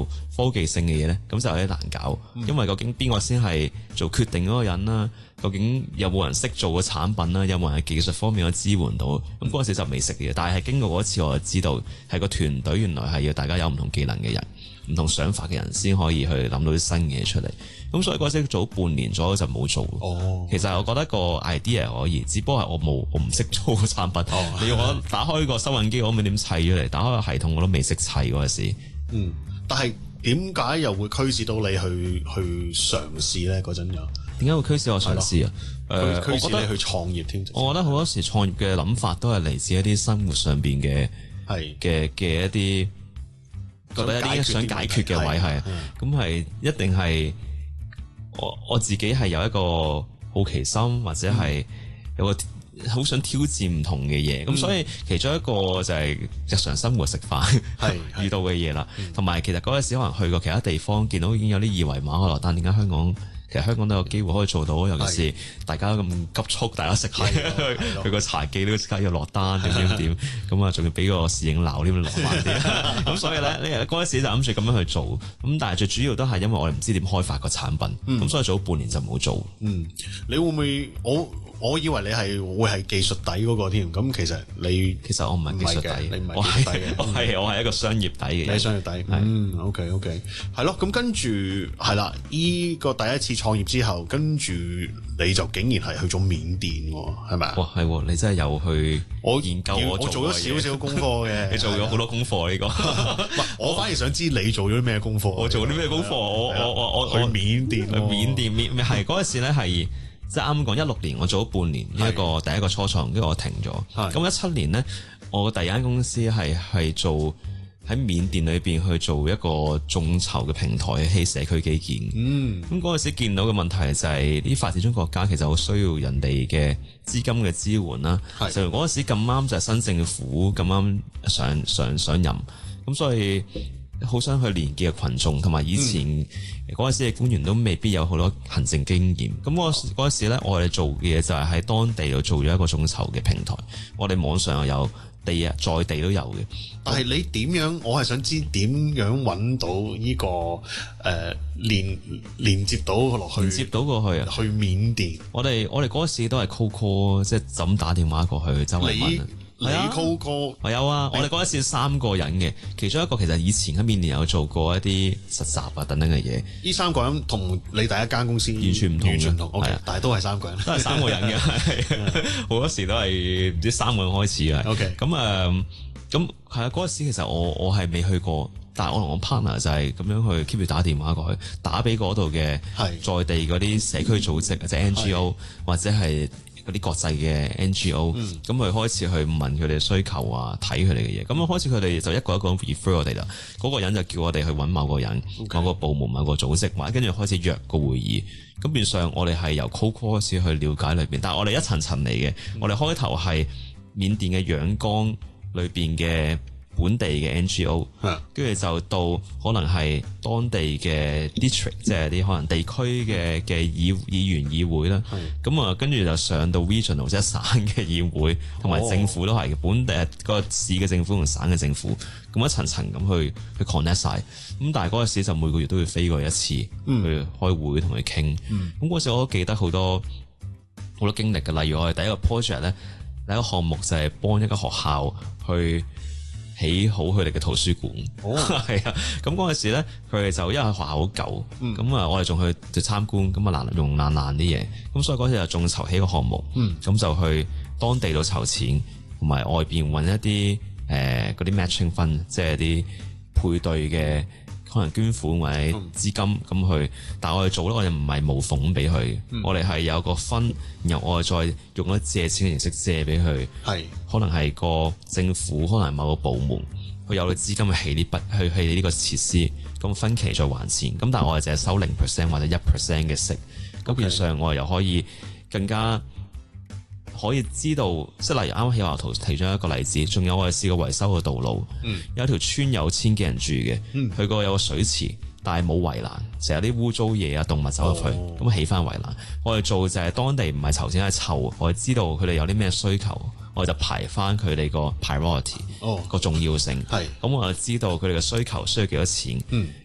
科技性嘅嘢咧，咁就有啲難搞，因為究竟邊個先係做決定嗰個人啦？究竟有冇人識做個產品啦？有冇人喺技術方面嘅支援到？咁嗰陣時就未識嘅，但係經過嗰一次我就知道係個團隊原來係要大家有唔同技能嘅人、唔同想法嘅人先可以去諗到啲新嘢出嚟。咁所以嗰陣時做半年左右就冇做。其實我覺得個 idea 可以，只不過係我唔識做個產品。你要我打開個收銀機，我唔知點砌出嚟；打開個系統我都未識砌嗰陣時。 但係點解又會驅使到你去嘗試咧？嗰陣又點解會驅使我嘗試啊？ 驅使你去創業添。 我覺得好多時創業嘅諗法都係嚟自一啲生活上邊嘅一啲覺得一啲想解決嘅位係，咁係一定係我自己係有一個好奇心，或者係有個好想挑戰唔同嘅嘢，咁所以其中一個就係日常生活食飯遇到嘅嘢啦，同埋其實嗰陣時可能去過其他地方，見到已經有啲二維碼可落單，點解其實香港都有機會可以做到，尤其是大家咁急速，大家食嘢去個茶記都即刻要落單點，咁啊仲要俾個侍應鬧添，落慢啲。咁所以咧，嗰陣時就諗住咁樣去做，咁但係最主要都係因為我哋唔知點開發個產品，咁所以做咗半年就冇做。 你會唔會我以為你會係技術底嗰個添，咁其實我唔係技術底，你唔係技術底嘅， 我係一個商業底嘅。 你係商業底，OK，係咯。咁跟住係啦，依個第一次創業之後，跟住你就竟然係去咗緬甸喎，係咪啊？ 哇，係，你真係有去研究我做咗少少功課嘅， 你做咗好多功課呢個。 我反而想知你做咗啲咩功課？ 我做啲咩功課？我去緬甸， 係嗰陣時咧係。即係啱講16年，我做咗半年呢一個第一個初創，跟住我停咗。咁17年咧，我第二間公司係做喺緬甸裏邊去做一個眾籌嘅平台，喺社區基建。咁嗰陣時見到嘅問題就係啲發展中國家其實好需要人哋嘅資金嘅支援啦。就嗰陣時咁啱就係新政府咁啱上任，咁所以好想去連結嘅群眾，同埋以前嗰陣時嘅官員都未必有好多行政經驗。咁嗰陣時咧，我哋做嘅嘢就係喺當地度做咗一個眾籌嘅平台。我哋網上又有在地都有嘅。 但係你點樣？我係想知點樣揾到呢個連接到落去， 連接到過去啊？ 去緬甸， 我哋嗰陣時都係 call，即係就咁打電話過去周圍問。 你 call 過？ 我有啊，我哋嗰陣時3個人嘅，其中一個其實以前喺緬甸有做過一啲實習啊等等嘅嘢。 呢3個人同你第一間公司完全唔同， 係啊，但係都係3個人， 都係3個人嘅，好多時都係唔知3個人開始嘅。 OK， 咁係啊，嗰陣時其實我係未去過，但係我同我 partner 就係咁樣去 keep 住打電話過去，打俾嗰度嘅在地嗰啲社區組織或者 NGO 或者係嗰啲國際嘅 NGO，咁佢開始去問佢哋嘅需求啊，睇佢哋嘅嘢。咁開始佢哋就一個一個 refer 我哋啦。嗰個人就叫我哋去揾某個人、某個部門、某個組織，或者跟住開始約個會議。咁變相我哋係由 cold call 開始去了解裏邊，但係我哋一層層嚟嘅。我哋開頭係緬甸嘅仰光裏邊嘅本地嘅 NGO， 跟住就到可能係當地嘅 district， 即係啲可能地區嘅議員議會啦。咁啊，跟住就上到 regional 即係省嘅議會，同埋政府都係嘅，本地個市嘅政府同省嘅政府，咁一層層咁去 connect 晒。咁但係嗰陣時就每個月都要飛過一次去開會同佢傾。咁嗰時我都記得好多經歷嘅，例如我哋第一個 project 咧，第一個項目就係幫一個學校去起好佢哋嘅圖書館，係啊！咁嗰陣時咧，佢哋就因為學校好舊，咁我哋仲去參觀，咁啊用爛啲嘢，咁所以嗰時就眾籌起個項目，咁就去當地度籌錢，同埋外邊揾一啲嗰啲 matching fund，即係啲配對嘅可能捐款或者資金咁去，但係我哋做咧，我哋唔係無縫俾佢，我哋係有個分，然後我哋再用咗借錢嘅形式借俾佢，可能係個政府，可能係某個部門，佢有咗資金去起呢個設施，咁分期再還錢，咁但係我哋淨係收0% 或者1% 嘅息，咁變相我哋又可以更加可以知道，即係例如啱啱起華圖提咗一個例子，仲有我哋試過維修個道路，有一條村有1000幾人住嘅，佢個有個水池，但係冇圍欄，成日啲污糟嘢啊動物走入去，咁起翻圍欄。我哋做就係當地唔係籌錢係籌，我哋知道佢哋有啲咩需求，我哋就排翻佢哋個 priority 個重要性。咁我就知道佢哋嘅需求需要幾多錢，